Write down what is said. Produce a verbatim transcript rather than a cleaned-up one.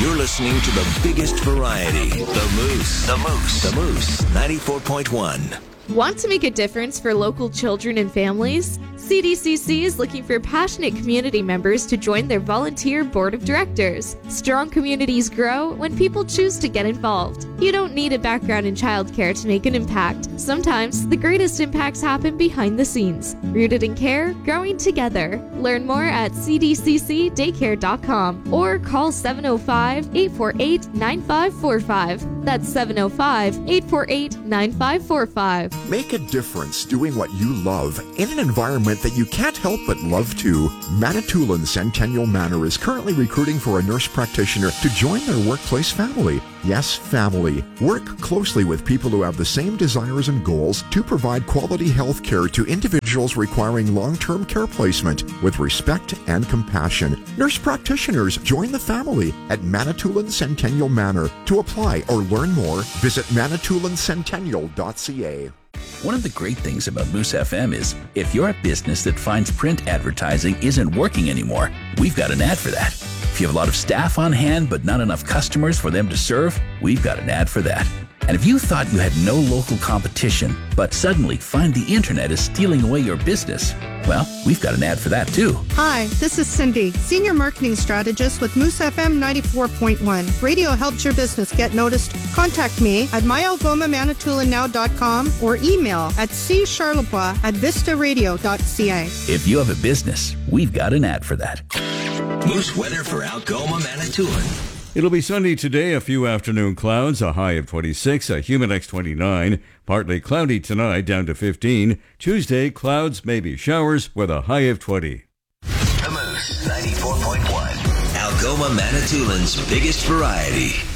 You're listening to the biggest variety, The Moose. The Moose. The Moose, ninety-four point one. Want to make a difference for local children and families? C D C C is looking for passionate community members to join their volunteer board of directors. Strong communities grow when people choose to get involved. You don't need a background in childcare to make an impact. Sometimes the greatest impacts happen behind the scenes. Rooted in care, growing together. Learn more at c d c c daycare dot com or call seven oh five, eight four eight, nine five four five. That's seven oh five, eight four eight, nine five four five. Make a difference doing what you love in an environment that you can't help but love too. Manitoulin Centennial Manor is currently recruiting for a nurse practitioner to join their workplace family. Yes, family. Work closely with people who have the same desires and goals to provide quality health care to individuals requiring long-term care placement with respect and compassion. Nurse practitioners join the family at Manitoulin Centennial Manor. To apply or learn more, visit manitoulin centennial dot c a. One of the great things about Moose F M is if you're a business that finds print advertising isn't working anymore, we've got an ad for that. If you have a lot of staff on hand but not enough customers for them to serve, we've got an ad for that. And if you thought you had no local competition, but suddenly find the internet is stealing away your business, well, we've got an ad for that too. Hi, this is Cindy, Senior Marketing Strategist with Moose F M ninety-four point one. Radio helps your business get noticed. Contact me at my algoma manitoulin now dot com or email at c charlebois at vista radio dot c a. If you have a business, we've got an ad for that. Moose weather for Algoma, Manitoulin. It'll be sunny today, a few afternoon clouds, a high of twenty-six, a Humidex twenty-nine. Partly cloudy tonight, down to fifteen. Tuesday, clouds, maybe showers, with a high of twenty. The Moose, ninety-four point one. Algoma, Manitoulin's biggest variety.